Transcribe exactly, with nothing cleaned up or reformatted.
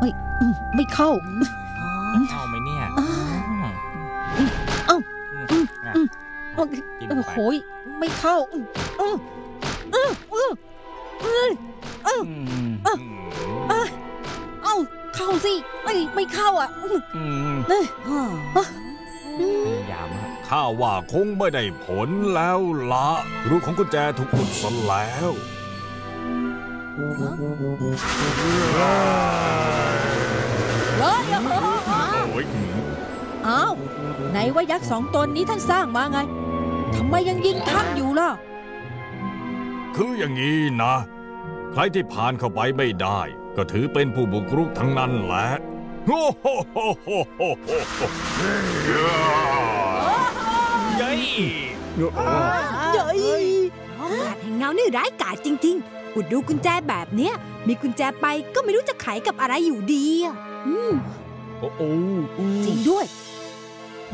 ไม่ไม่เข้าเข้าไหมเนี่ยเอ้าโอ้โหไม่เข้าเอ้าเข้าสิไม่ไม่เข้าอ่ะยามฮะข้าว่าคงไม่ได้ผลแล้วละรูของกุญแจถูกอุดซะแล้วโอ้ยอ้าวไหนว่ายักษ์สองตนนี้ท่านสร้างมาไงทำไมยังยิงท่านอยู่ล่ะคืออย่างนี้นะใครที่ผ่านเข้าไปไม่ได้ก็ถือเป็นผู้บุกรุกทั้งนั้นแหละโอ้โหโหโหโหเย้ยเย้ยแห่งเงานี่ร้ายกาจจริงๆอุดดูกุญแจแบบเนี้ยมีกุญแจไปก็ไม่รู้จะไขกับอะไรอยู่ดีอ่ะโอ้โหจริงด้วย